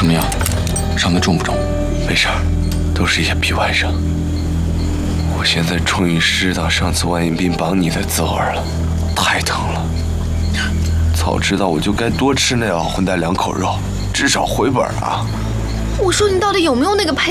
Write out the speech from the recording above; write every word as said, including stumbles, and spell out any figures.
怎么样？伤得重不重？ 没事儿，都是一些皮外伤。我现在终于知道上次万应斌绑你的滋味了，太疼了。早知道我就该多吃那老混蛋两口肉，至少回本啊！ 我说你到底有没有那个配？